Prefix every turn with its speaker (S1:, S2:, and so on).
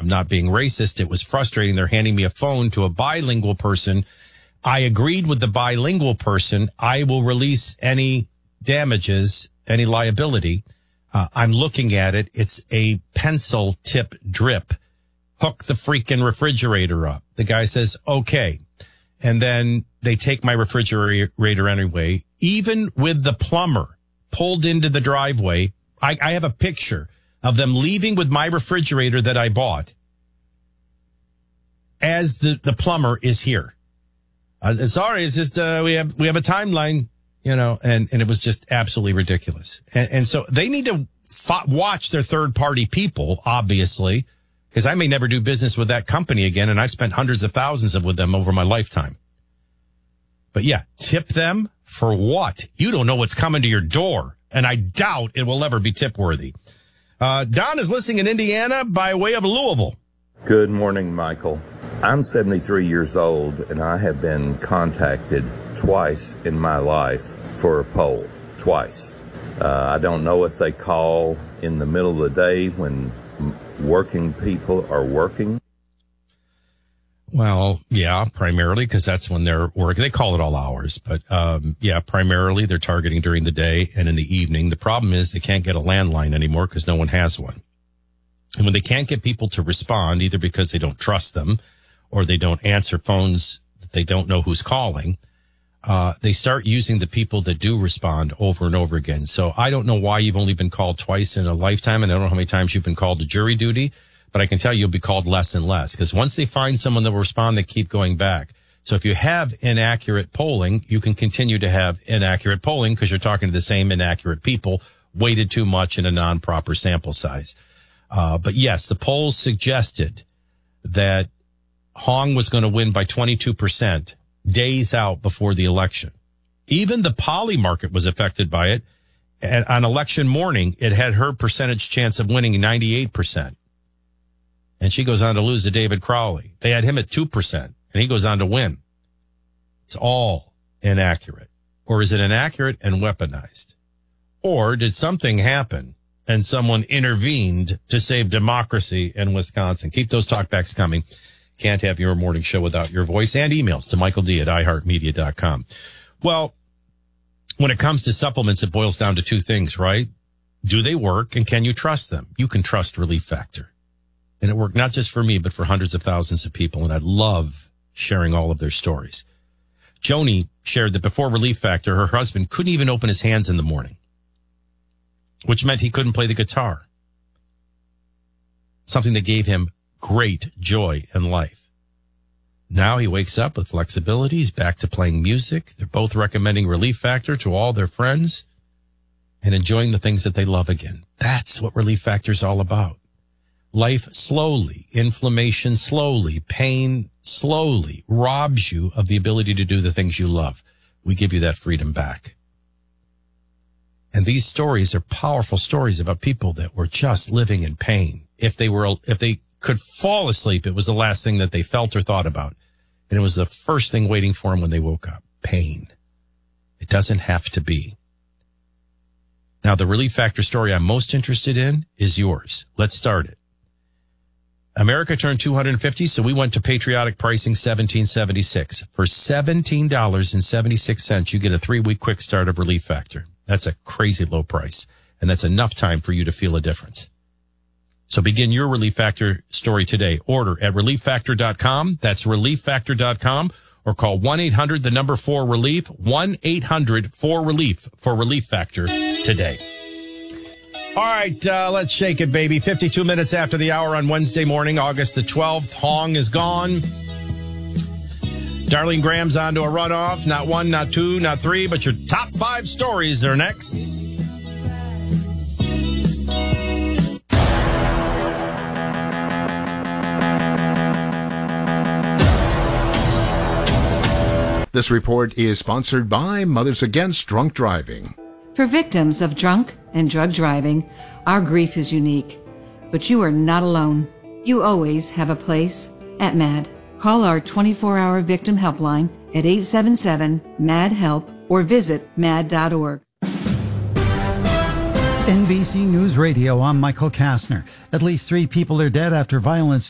S1: I'm not being racist. It was frustrating. They're handing me a phone to a bilingual person. I agreed with the bilingual person. I will release any damages, any liability. I'm looking at it. It's a pencil tip drip. Hook the freaking refrigerator up. The guy says, okay. And then they take my refrigerator anyway. Even with the plumber pulled into the driveway, I have a picture of them leaving with my refrigerator that I bought as the plumber is here. Sorry, it's just we have a timeline, and it was just absolutely ridiculous. And so they need to watch their third party people, obviously, because I may never do business with that company again, and I've spent hundreds of thousands with them over my lifetime. But yeah, tip them for what? You don't know what's coming to your door, and I doubt it will ever be tip worthy. Don is listening in Indiana by way of Louisville.
S2: Good morning, Michael. I'm 73 years old, and I have been contacted twice in my life for a poll. Twice. I don't know if they call in the middle of the day when working people are working.
S1: Well, yeah, primarily because that's when they're working. They call it all hours, but primarily they're targeting during the day and in the evening. The problem is they can't get a landline anymore because no one has one. And when they can't get people to respond, either because they don't trust them or they don't answer phones that they don't know who's calling, they start using the people that do respond over and over again. So I don't know why you've only been called twice in a lifetime, and I don't know how many times you've been called to jury duty, but I can tell you you'll be called less and less because once they find someone that will respond, they keep going back. So if you have inaccurate polling, you can continue to have inaccurate polling because you're talking to the same inaccurate people, weighted too much in a non-proper sample size. But yes, the polls suggested that Hong was going to win by 22% days out before the election. Even the poly market was affected by it. And on election morning, it had her percentage chance of winning 98%. And she goes on to lose to David Crowley. They had him at 2%, and he goes on to win. It's all inaccurate. Or is it inaccurate and weaponized? Or did something happen and someone intervened to save democracy in Wisconsin? Keep those talkbacks coming. Can't have your morning show without your voice, and emails to michaeld@iheartmedia.com. Well, when it comes to supplements, it boils down to two things, right? Do they work, and can you trust them? You can trust Relief Factor. And it worked not just for me, but for hundreds of thousands of people. And I love sharing all of their stories. Joni shared that before Relief Factor, her husband couldn't even open his hands in the morning, which meant he couldn't play the guitar. Something that gave him great joy in life. Now he wakes up with flexibility. He's back to playing music. They're both recommending Relief Factor to all their friends and enjoying the things that they love again. That's what Relief Factor is all about. Life slowly, inflammation slowly, pain slowly robs you of the ability to do the things you love. We give you that freedom back. And these stories are powerful stories about people that were just living in pain. If they could fall asleep, it was the last thing that they felt or thought about. And it was the first thing waiting for them when they woke up. Pain. It doesn't have to be. Now, the Relief Factor story I'm most interested in is yours. Let's start it. America turned 250, so we went to patriotic pricing, $17.76. For $17.76, you get a 3-week quick start of Relief Factor. That's a crazy low price, and that's enough time for you to feel a difference. So begin your Relief Factor story today. Order at ReliefFactor.com. That's ReliefFactor.com, or call 1-800-4RELIEF, 1-800-4RELIEF for Relief Factor today. All right, let's shake it, baby. 52 minutes after the hour on Wednesday morning, August the 12th. Hong is gone. Darlene Graham's on to a runoff. Not one, not two, not three, but your top 5 stories are next.
S3: This report is sponsored by Mothers Against Drunk Driving.
S4: For victims of drunk and drug driving, our grief is unique. But you are not alone. You always have a place at MAD. Call our 24-hour victim helpline at 877-MAD-HELP or visit mad.org.
S5: NBC News Radio, I'm Michael Kastner. At least 3 people are dead after violence